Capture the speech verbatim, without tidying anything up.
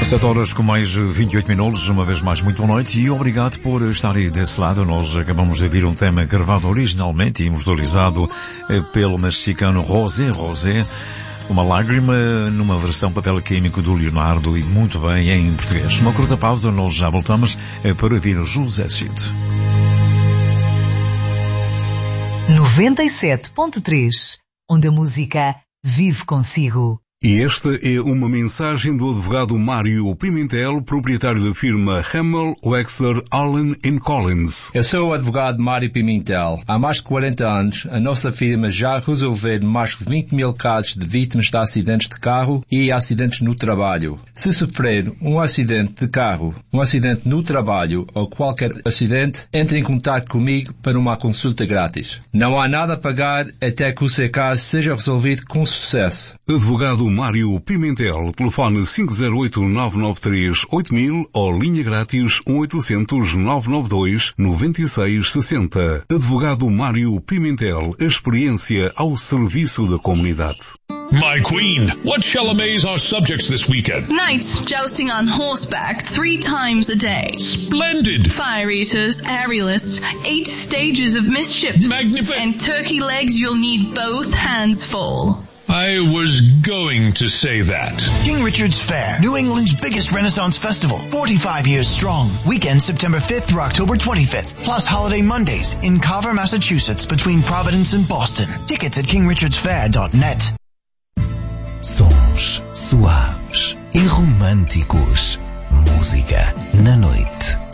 sete horas com mais vinte e oito minutos, uma vez mais muito boa noite e obrigado por estar aí desse lado. Nós acabamos de ouvir um tema gravado originalmente e musicalizado pelo mexicano José José, Uma Lágrima, numa versão papel químico do Leonardo, e muito bem em português. Uma curta pausa, nós já voltamos para ouvir o José Cid. noventa e sete ponto três, onde a música vive consigo. E esta é uma mensagem do advogado Mário Pimentel, proprietário da firma Hamel, Wexler, Allen and Collins. Eu sou o advogado Mário Pimentel. Há mais de quarenta anos, a nossa firma já resolveu mais de vinte mil casos de vítimas de acidentes de carro e acidentes no trabalho. Se sofrer um acidente de carro, um acidente no trabalho ou qualquer acidente, entre em contato comigo para uma consulta grátis. Não há nada a pagar até que o seu caso seja resolvido com sucesso. Advogado Mário Pimentel, telefone cinco zero oito, nove nove três, oito mil ou linha grátis um oito zero zero, nove nove dois, nove seis seis zero. Advogado Mário Pimentel, a experiência ao serviço da comunidade. My queen, what shall amaze our subjects this weekend? Knights jousting on horseback three times a day. Splendid! Fire eaters, aerialists, eight stages of mischief. Magnificent! And turkey legs you'll need both hands full. I was going to say that. King Richard's Fair, New England's biggest Renaissance festival, forty-five years strong. Weekend September fifth through October twenty-fifth, plus holiday Mondays in Carver, Massachusetts, between Providence and Boston. Tickets at king richards fair dot net. Sons suaves e românticos. Música na noite.